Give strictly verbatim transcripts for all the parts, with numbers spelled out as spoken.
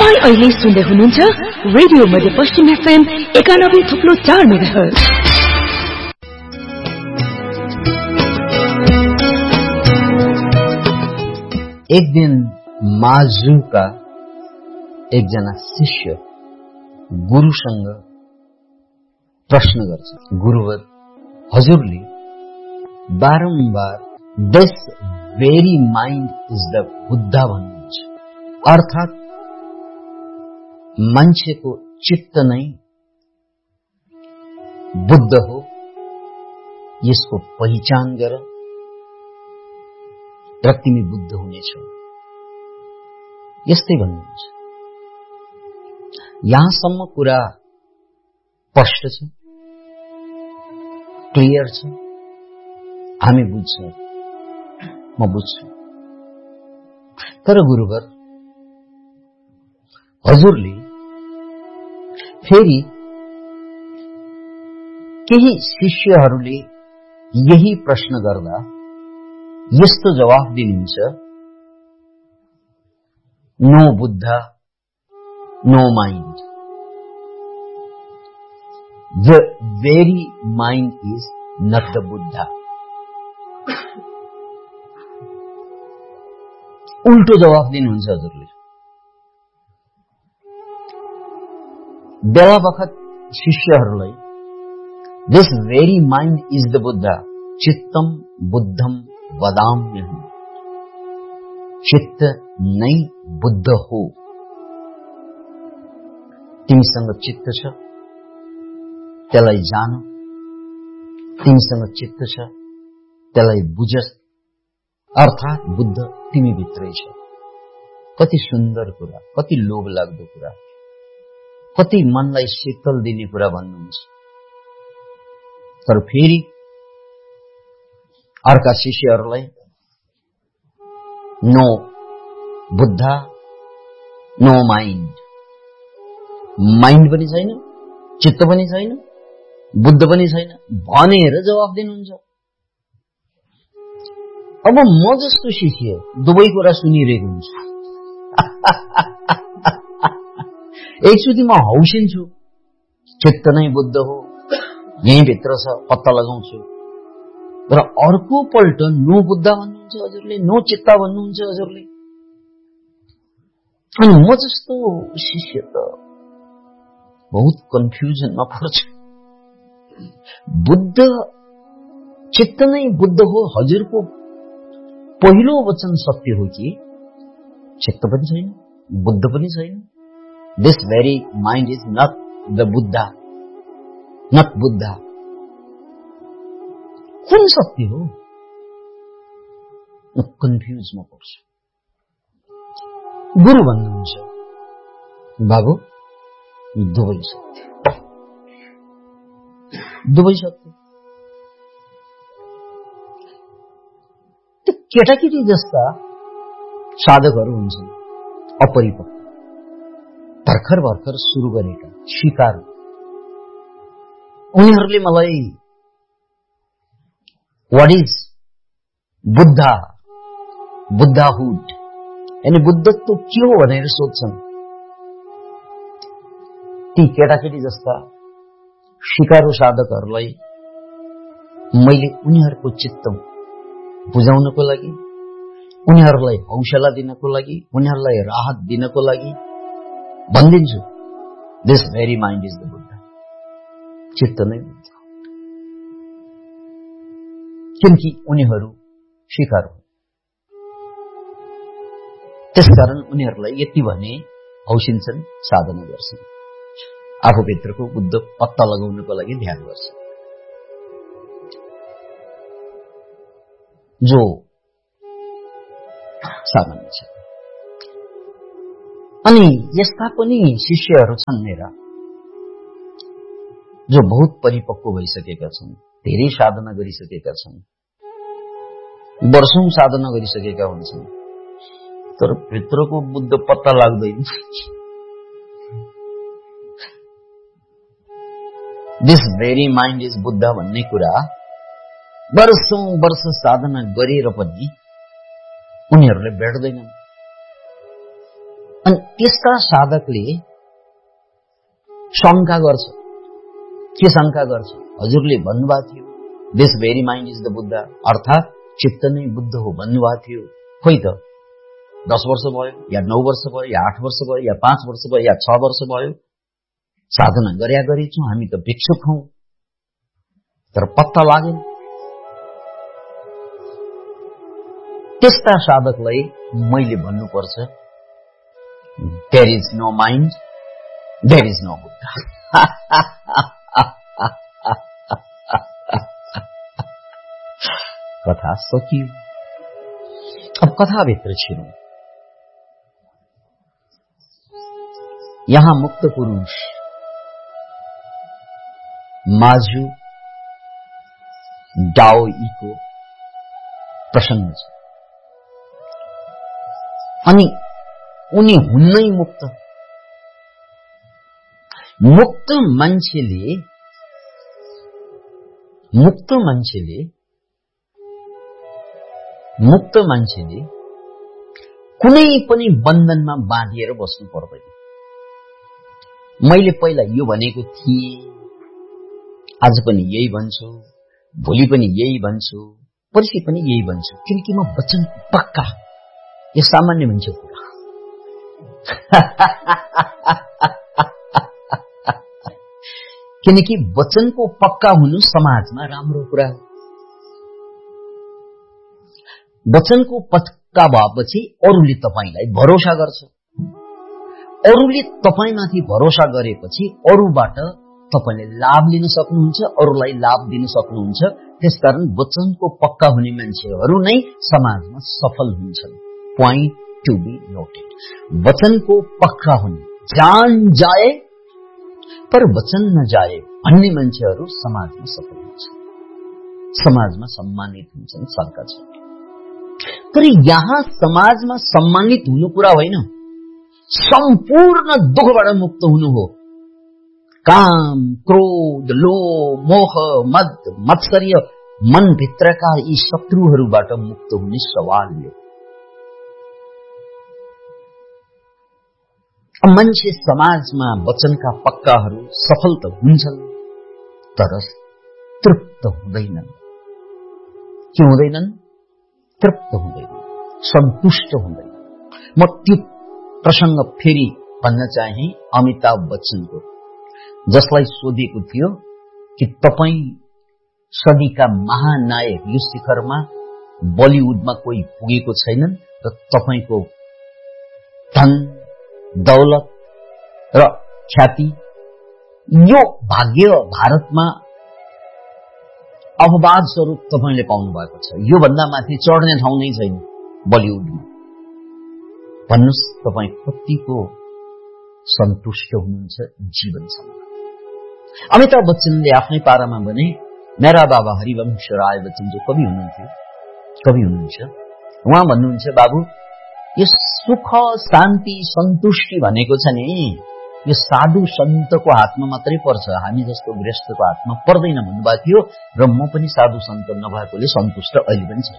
तपाई अहिले सुन्दै हुनुहुन्छ रेडियो मध्य पश्चिम एफएम एकानब्बे थुप्लो चार मेगाहर्ज। एक दिन माझुका एकजना शिष्य गुरुसँग प्रश्न गर्छ, गुरुवर हजुरले बारम्बार this very mind is the Buddha भन्नुहुन्छ, अर्थात् मान्छेको चित्त नै बुद्ध हो, यसको पहिचान गर र तिमी बुद्ध हुनेछौ, यस्तै भन्नुहुन्छ। यहाँसम्म कुरा स्पष्ट छ, क्लियर छ, हामी बुझ्छौं, म बुझ्छु। तर गुरुवर हजुरले फेरि केही शिष्यहरूले यही प्रश्न गर्दा यस्तो जवाफ दिनुहुन्छ, no Buddha no mind, the very mind is not the Buddha. उल्टो जवाफ दिनुहुन्छ हजुरले। बेला बखत शिष्यहरूलाई this very mind is the Buddha, चित्तम बुद्धम वदाम्यहम्, चित्त नै बुद्ध हो। तिमीसँग चित्त छ त्यसलाई जान, तिमीसँग चित्त छ त्यसलाई बुझ, अर्थात् बुद्ध तिमी भित्रै छ। कति सुन्दर कुरा, कति लोभ लाग्दो कुरा, कति मनलाई शीतल दिने कुरा भन्नुहुन्छ। तर फेरि अर्का शिष्यहरूलाई no Buddha no mind, mind पनि छैन, चित्त पनि छैन, बुद्ध पनि छैन भनेर जवाफ दिनुहुन्छ। अब म जस्तो शिष्य दुवै कुरा सुनिरहेको हुन्छु, एकचोटि म हौसिन्छु, चित्त नै बुद्ध हो, यही भित्र छ, पत्ता लगाउँछु, र अर्को पल्ट नो बुद्ध भन्नुहुन्छ हजुरले, नो चित्त भन्नुहुन्छ हजुरले। अनि म जस्तो शिष्य त बहुत कन्फ्युजनमा पर्छ। बुद्ध चित्त नै बुद्ध हो, हजुरको पहिलो वचन सत्य हो कि चित्त पनि छैन, बुद्ध पनि छैन, this very mind is not the Buddha, not Buddha, कुन सत्य हो? म कन्फ्युजमा पर्छु। गुरु भन्नुहुन्छ, बाबु दुवै सत्य, दुवै सत्य। त्यो केटाकेटी जस्ता साधकहरू हुन्छन्, अपरिपक्व, भर्खर भर्खर सुरु गरेका शिकार, उनीहरूले मलाई व्हाट इज बुद्ध, बुद्धहुड यानी बुद्धत्व के हो भनेर सोध्छन्। ती केटाकेटी जस्ता शिकारु साधकहरूलाई मैले उनीहरूको चित्त बुझाउनको लागि, उनीहरूलाई हौसला दिनको लागि, उनीहरूलाई राहत दिनको लागि भनिदिन्छु, this very mind is the Buddha, चित्त नै बुद्ध, किनकि उनीहरू शिकार हो। त्यसकारण उनीहरूलाई यति भने हौसिन्छन्, साधना गर्छन्, आफूभित्रको बुद्ध पत्ता लगाउनको लागि ध्यान गर्छन्। जो सामान्य छ। अनि यस्ता पनि शिष्यहरू छन् मेरा, जो बहुत परिपक्व भइसकेका छन्, धेरै साधना गरिसकेका छन्, वर्षौं साधना गरिसकेका हुन्छन्, तर भित्रको बुद्ध पत्ता लाग्दैन। This very mind is Buddha भन्ने कुरा वर्षौं वर्ष साधना गरेर पनि उनीहरूले भेट्दैनन्। अनि त्यसका साधकले शंका गर्छ। के शंका गर्छ? हजुरले भन्नुभएको थियो this very mind is the Buddha, अर्थात् चित्त नै बुद्ध हो भन्नुभएको थियो। खोइ त दस वर्ष भयो या नौ वर्ष भयो या आठ वर्ष भयो या पाँच वर्ष भयो या छ वर्ष भयो साधना गर्या गरेछौँ, हामी त भिक्षुक हौं, तर पत्ता लागेन। त्यस्ता साधकलाई मैले भन्नुपर्छ there is no mind, there is no Buddha. कथा सकियो। अब कथाभित्र छिरौं। यहाँ मुक्त पुरुष माझु डाओ ईको प्रसंग छ अनि उनी हुन्नै मुक्त। मुक्त मान्छेले मुक्त मान्छेले मुक्त मान्छेले कुनै पनि बन्धनमा बाँधिएर बस्नु पर्दैन। मैले पहिला यो भनेको थिएँ, आज पनि यही भन्छु, भोलि पनि यही भन्छु, पर्सि पनि यही भन्छु, किनकि म वचन पक्का। यो सामान्य मान्छेको कुरा। किनकि वचनको पक्का हुनु समाजमा राम्रो कुरा हो। वचनको पक्का भएपछि अरूले तपाईलाई भरोसा गर्छ। अरूले तपाईमाथि भरोसा गरेपछि अरूबाट तपाईले लाभ लिन सक्नुहुन्छ, अरूलाई लाभ दिन सक्नुहुन्छ। त्यसकारण वचनको पक्का हुने मान्छेहरू नै समाजमा सफल हुन्छन्। Point to be noted. वचनको पक्का हुने, जान जाए पर वचन नजाए भन्ने मान्छेहरू समाजमा सफल हुन्छन्, समाजमा सम्मानित हुन्छन्, सर्कछन्। तर यहाँ समाजमा सम्मानित हुनु कुरा होइन, सम्पूर्ण दुःखबाट मुक्त हुनु हो। काम, क्रोध, लोभ, मोह, मद, मत्सर्य, मनभित्रका यी शत्रुहरूबाट मुक्त हुने सवाल यो। मान्छे समाजमा वचनका पक्काहरू सफल त हुन्छन्, तर तृप्त हुँदैनन्। के हुँदैनन्? तृप्त हुँदैनन्, सन्तुष्ट हुँदैनन्। म त्यो प्रसंग फेरि भन्न चाहे अमिताभ बच्चनको, जसलाई सोधिएको थियो कि तपाई सदीका महानायक यो शिखरमा बलिउडमा कोही पुगेको छैनन् र तपाईको धन दौलत र ख्याति यो भाग्य भारतमा अपवाद स्वरूप तपाईले पाउनु भएको छ, यो भन्दा माथि चढ्ने ठाउँ नै छैन बलिउडमा। भन्नुस् तपाई कतिको सन्तुष्ट हुनुहुन्छ जीवनसँग? अमिताभ बच्चनले आफ्नै पारामा भने, मेरा बाबा हरिवंश राय बच्चन जो कवि हुनुहुन्थ्यो, कवि हुनुहुन्छ, उहाँ भन्नुहुन्छ, बाबु यो सुख शान्ति सन्तुष्टि भनेको छ नि, यो साधु सन्तको हातमा मात्रै पर्छ, हामी जस्तो गृहस्थको हातमा पर्दैन भन्नुभएको थियो। र म पनि साधु सन्त नभएकोले सन्तुष्ट अहिले पनि छैन।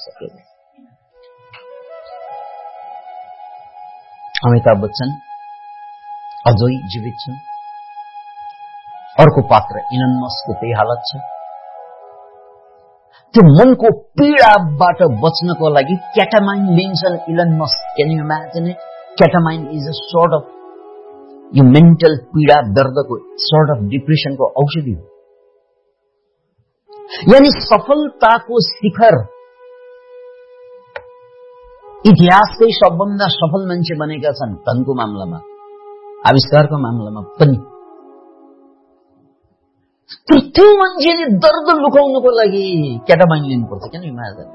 अमिताभ बच्चन अझै जीवित छन्। अर्को पात्र इलन मस्कको त्यही हालत छ। त्यो मनको पीडाबाट बच्नको लागि क्याटामाइन लिन्छन् Elon Musk. Can you imagine it? क्याटामाइन is a sort of यो मेन्टल पीडा दर्दको सोर्ट अफ डिप्रेसनको औषधि हो। यानी सफलताको शिखर इतिहासकै सबभन्दा सफल मान्छे बनेका छन्। धनको मामलामा, आविष्कारको मामलामा पनि। त्यो मान्छेले दर्द लुकाउनको लागि क्याटामाइन लिनुपर्छ। किन इमेजिन?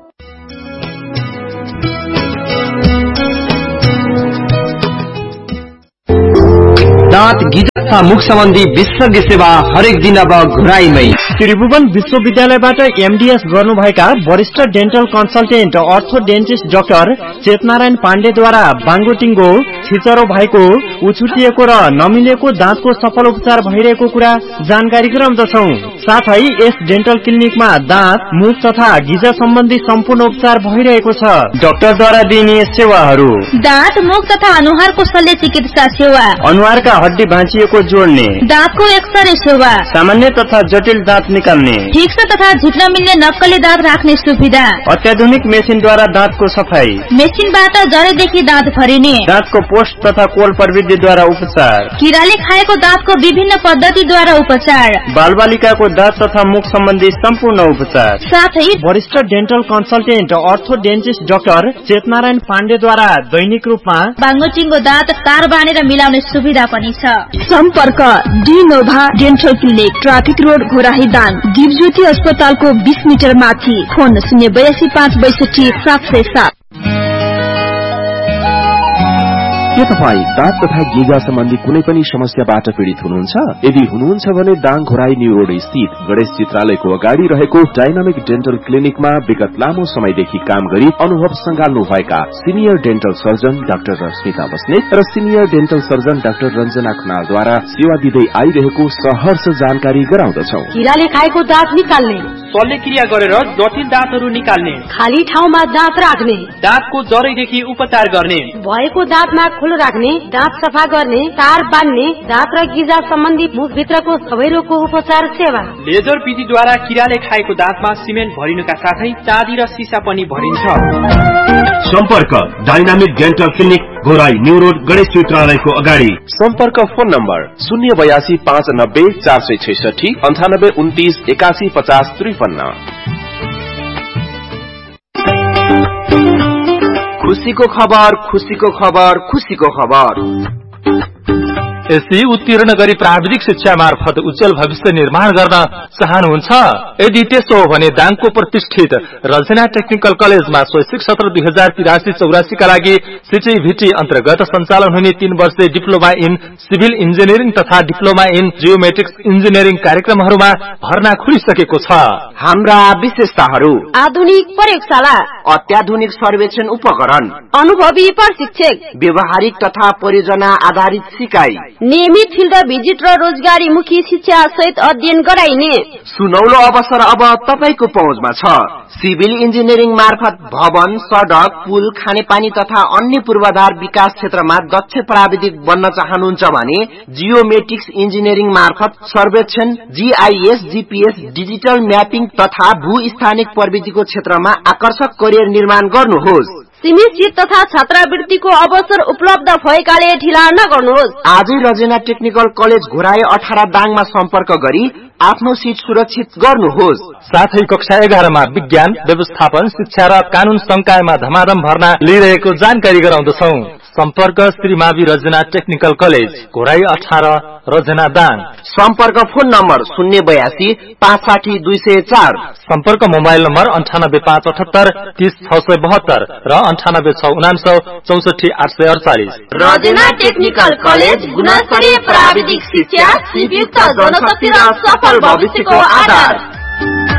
दाँत गिजा तथा मुख सम्बन्धी विशेषज्ञ सेवा हरेक दिन अब घुराईमै। त्रिभुवन विश्वविद्यालयबाट एमडीएस गर्नुभएका वरिष्ठ डेन्टल कन्सल्टेन्ट अर्थो डेन्टिस्ट डाक्टर चेतनारायण पाण्डेद्वारा बाङ्गोटिङ्गो छिचरो भएको, उछुटिएको र नमिलेको दाँतको सफल उपचार भइरहेको कुरा जानकारी गराउँदछौ। साथै यस डेन्टल क्लिनिकमा दाँत, मुख तथा गिजा सम्बन्धी सम्पूर्ण उपचार भइरहेको छ। डाक्टरद्वारा दिइने सेवाहरू: दाँत, मुख तथा अनुहारको शल्य चिकित्सा सेवा, अनुहारका हड्डी भाँचिएको जोड्ने, दाँतको एक्सरे सेवा, सामान्य तथा जटिल दाँत निकाल्ने, ठिक छ तथा झिक्न मिल्ने नक्कली दाँत राख्ने सुविधा, अत्याधुनिक मेसिनद्वारा दाँतको सफाई, मेसिनबाट जरेदेखि दाँत भरिने, दाँतको पोस्ट तथा कोल प्रविधिद्वारा उपचार, किराले खाएको दाँतको विभिन्न पद्धतिद्वारा उपचार, बालबालिकाको दाँत तथा मुख सम्बन्धी सम्पूर्ण उपचार, साथै वरिष्ठ डेन्टल कन्सल्टेन्ट अर्थो डेन्टिस्ट डाक्टर चेतनारायण पाण्डेद्वारा दैनिक रूपमा बाङ्गोटिङ्गो दाँत तार बाँडेर मिलाउने सुविधा पनि छ। सम्पर्क डिनोभा dental clinic, traffic road, Ghorahi Dang, Dipjyoti अस्पतालको बीस मिटर माथि। फोन शून्य बयासी पाँच बैसठी सात सय सात। के तपाईँ दाँत तथा गिगा सम्बन्धी कुनै पनि समस्याबाट पीड़ित हुनुहुन्छ? यदि हुनुहुन्छ भने दाङ घोराई न्यू रोड स्थित गणेश चित्रालयको अगाडि रहेको डाइनामिक डेन्टल क्लिनिकमा विगत लामो समयदेखि काम गरी अनुभव संगाल्नु भएका senior dental surgeon doctor Rashmita Basnet र senior dental surgeon doctor Ranjana खनालद्वारा सेवा दिँदै आइरहेको सहर्ष जानकारी गराउँदछौ। किराले खाएको दाँत निकाल्ने, शल्यक्रिया गरेर जटिल दाँतहरू निकाल्ने, खाली ठाउँमा दाँत राख्ने, दाँतको जरैदेखि उपचार गर्ने, भएको दाँतमा खुलो राख्ने, दाँत सफा गर्ने, तार बान्ने, दाँत र गिजा सम्बन्धी मुखभित्रको सबै रोगको उपचार सेवा, लेजर विधिद्वारा किराले खाएको दाँतमा सिमेन्ट भरिनुका साथै चाँदी र सिसा पनि भरिन्छ। सम्पर्क dynamic dental clinic, Ghorahi new road, Ganesh चित्रालयको अगाडि। सम्पर्क फोन नम्बर शून्य बयासी पाँच नब्बे चार सय छैसठी अन्ठानब्बे उन्तिस एकासी पचास त्रिपन्न। खुशीको खबर, खुशीको खबर, खुशीको खबर। एसई उत्तीर्ण गरी प्राविधिक शिक्षा मार्फत उज्जवल भविष्य निर्माण गर्न चाहनुहुन्छ? यदि त्यसो हो भने दाङको प्रतिष्ठित रल्सेना टेक्निकल कलेजमा शैक्षिक सत्र दुई हजार तिरासी चौरासी का लागि सिटिभिटी अन्तर्गत सञ्चालन हुने तीन वर्षे डिप्लोमा इन सिभिल इन्जिनियरिङ तथा डिप्लोमा इन जियोमेट्रिक्स इन्जिनियरिङ कार्यक्रमहरूमा भर्ना खुलिसकेको छ। हाम्रा विशेषताहरू: आधुनिक प्रयोगशाला, अत्याधुनिक सर्वेक्षण उपकरण, अनुभवी प्रशिक्षक, व्यवहारिक तथा परियोजना आधारित सिकाइ, नियमित फिल्ड भिजिट र रोजगारीमुखी शिक्षा सहित अध्ययन गराइने सुनौलो अवसर अब तपाईको पहुँचमा छ। सिभिल इन्जिनियरिङ मार्फत भवन, सड़क, पुल, खानेपानी तथा अन्य पूर्वाधार विकास क्षेत्रमा दक्ष प्राविधिक बन्न चाहनुहुन्छ भने जियोमेट्रिक्स इन्जिनियरिङ मार्फत सर्वेक्षण, जीआईएस, जीपीएस, डिजिटल म्यापिङ तथा भू स्थानिक प्रविधिको क्षेत्रमा आकर्षक करियर निर्माण गर्नुहोस्। सीमित सीट तथा छात्रवृत्तिको अवसर उपलब्ध भएकाले ढिला नगर्नुहोस्। आजै रजेना टेक्निकल कलेज घोराई अठार दाङमा सम्पर्क गरी आफ्नो सीट सुरक्षित गर्नुहोस्। साथै कक्षा एघारमा विज्ञान, व्यवस्थापन, शिक्षा र कानून संकायमा धमाधम भर्ना लिइरहेको जानकारी गराउँदछौ। सम्पर्क श्री मावि रजना टेक्निकल कलेज, घोराई अठार, रजना दाङ। सम्पर्क फोन नम्बर शून्य बयासी पाँच साठी दुई सय चार। सम्पर्क मोबाइल नम्बर अन्ठानब्बे पाँच अठहत्तर तीस छ सय बहत्तर र अन्ठानब्बे छ उनान्सौ चौसठी आठ सय अडचालिस। रजना टेक्निकल कलेज, गुणस्तरीय प्राविधिक शिक्षा, सिपयुक्त जनशक्ति र सफल भविष्यको आधार।